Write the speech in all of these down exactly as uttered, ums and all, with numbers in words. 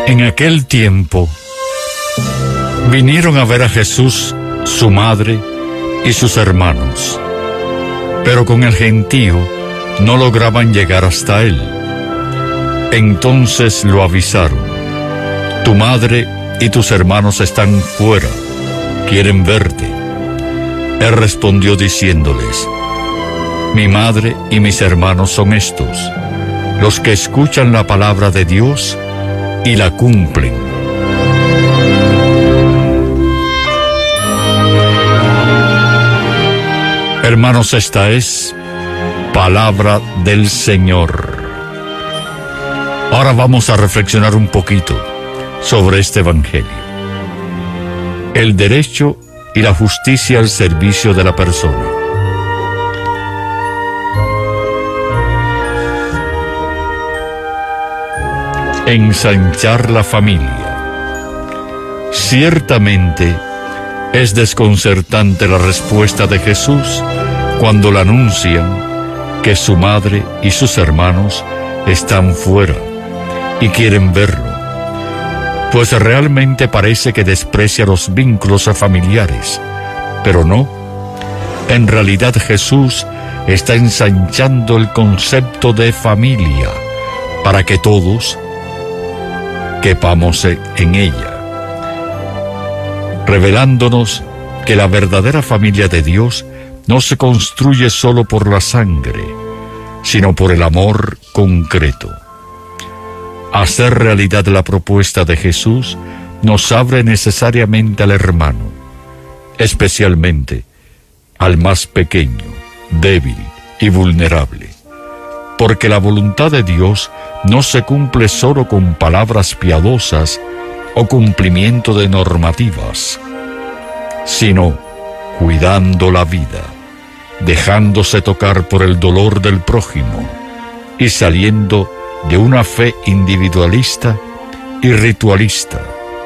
En aquel tiempo vinieron a ver a Jesús su madre y sus hermanos, pero con el gentío no lograban llegar hasta él. Entonces lo avisaron: tu madre y tus hermanos están fuera, quieren verte. Él respondió diciéndoles: mi madre y mis hermanos son estos, los que escuchan la palabra de Dios y la cumplen. Hermanos, esta es palabra del Señor. Ahora vamos a reflexionar un poquito sobre este evangelio. El derecho y la justicia al servicio de la persona. Ensanchar la familia. Ciertamente es desconcertante la respuesta de Jesús cuando le anuncian que su madre y sus hermanos están fuera y quieren verlo, pues realmente parece que desprecia los vínculos familiares, pero no. En realidad Jesús está ensanchando el concepto de familia para que todos quepamos en ella, revelándonos que la verdadera familia de Dios no se construye solo por la sangre, sino por el amor concreto. Hacer realidad la propuesta de Jesús nos abre necesariamente al hermano, especialmente al más pequeño, débil y vulnerable, porque la voluntad de Dios no se cumple solo con palabras piadosas o cumplimiento de normativas, sino cuidando la vida, dejándose tocar por el dolor del prójimo y saliendo de una fe individualista y ritualista.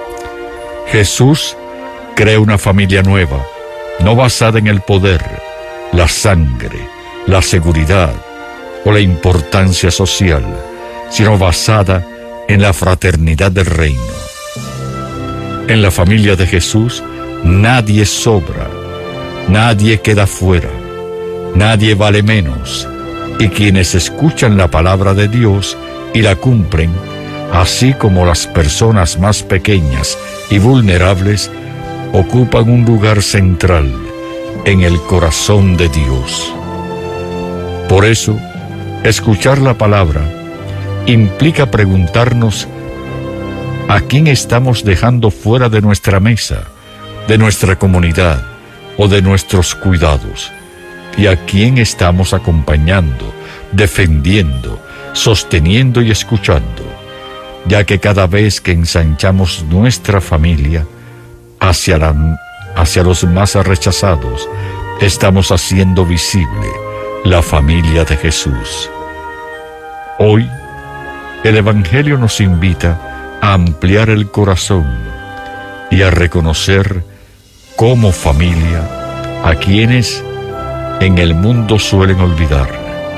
Jesús crea una familia nueva, no basada en el poder, la sangre, la seguridad o la importancia social, sino basada en la fraternidad del reino. En la familia de Jesús nadie sobra, nadie queda fuera, nadie vale menos, y quienes escuchan la palabra de Dios y la cumplen, así como las personas más pequeñas y vulnerables, ocupan un lugar central en el corazón de Dios. Por eso, escuchar la palabra implica preguntarnos a quién estamos dejando fuera de nuestra mesa, de nuestra comunidad o de nuestros cuidados, y a quién estamos acompañando, defendiendo, sosteniendo y escuchando, ya que cada vez que ensanchamos nuestra familia hacia, la, hacia los más rechazados, estamos haciendo visible la familia de Jesús. Hoy, el Evangelio nos invita a ampliar el corazón y a reconocer como familia a quienes en el mundo suelen olvidar.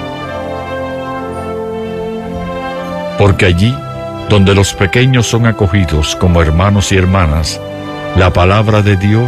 Porque allí, donde los pequeños son acogidos como hermanos y hermanas, la palabra de Dios